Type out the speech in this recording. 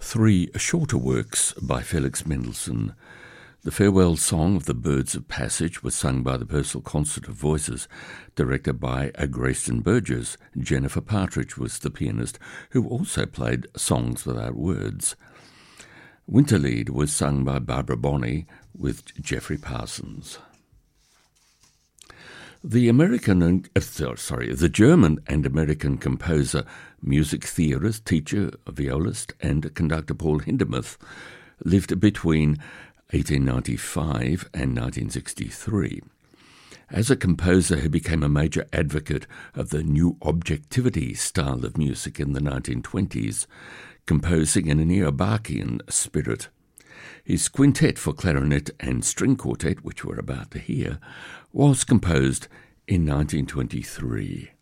three shorter works by Felix Mendelssohn. The farewell song of the Birds of Passage was sung by the Purcell Concert of Voices, directed by Grayston Burgess. Jennifer Partridge was the pianist, who also played Songs Without Words. Winterlied was sung by Barbara Bonney with Geoffrey Parsons. The German and American composer, music theorist, teacher, violist, and conductor Paul Hindemith lived between 1895 and 1963. As a composer, he became a major advocate of the new objectivity style of music in the 1920s, composing in a neo-Bachian spirit. His quintet for clarinet and string quartet, which we're about to hear, was composed in 1923.